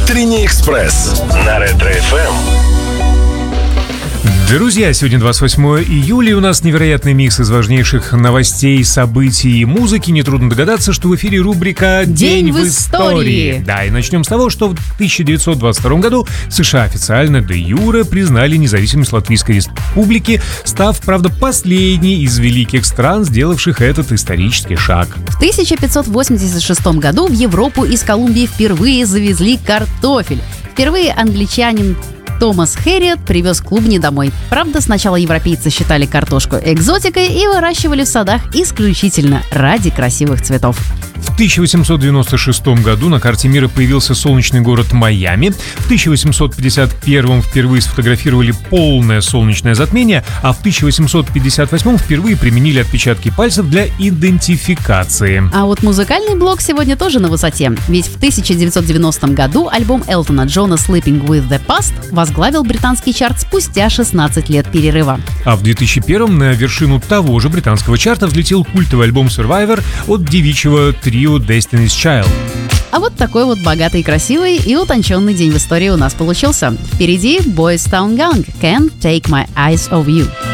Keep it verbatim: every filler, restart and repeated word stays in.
Утренний экспресс на Ретро-эф эм. Друзья, сегодня двадцать восьмое июля, и у нас невероятный микс из важнейших новостей, событий и музыки. Нетрудно догадаться, что в эфире рубрика «День, День в истории». истории. Да, и начнем с того, что в тысяча девятьсот двадцать втором году США официально де юре признали независимость Латвийской Республики, став, правда, последней из великих стран, сделавших этот исторический шаг. В тысяча пятьсот восемьдесят шестом году в Европу из Колумбии впервые завезли картофель. Впервые англичанин Томас Хэрриот привез клубни домой. Правда, сначала европейцы считали картошку экзотикой и выращивали в садах исключительно ради красивых цветов. В тысяча восемьсот девяносто шестом году на карте мира появился солнечный город Майами. В тысяча восемьсот пятьдесят первом впервые сфотографировали полное солнечное затмение, а в тысяча восемьсот пятьдесят восьмом впервые применили отпечатки пальцев для идентификации. А вот музыкальный блок сегодня тоже на высоте. Ведь в тысяча девятьсот девяностом году альбом Элтона Джона «Sleeping with the Past» возглавил британский чарт спустя шестнадцать лет перерыва. А в две тысячи первом на вершину того же британского чарта взлетел культовый альбом Survivor от девичьего трио Destiny's Child. А вот такой вот богатый, красивый и утонченный день в истории у нас получился. Впереди Boys Town Gang, Can't Take My Eyes Off You.